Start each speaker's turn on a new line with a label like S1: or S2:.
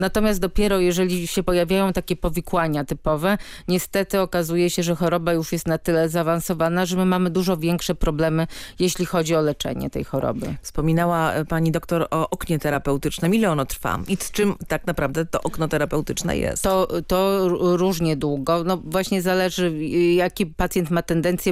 S1: Natomiast dopiero jeżeli się pojawiają takie powikłania typowe, niestety okazuje się, że choroba już jest na tyle zaawansowana, że my mamy dużo większe problemy, jeśli chodzi o leczenie tej choroby.
S2: Wspominała pani doktor o oknie terapeutycznym. Ile ono trwa? I z czym tak naprawdę to okno terapeutyczne jest?
S1: To różnie długo. No właśnie zależy, jaki pacjent ma tendencję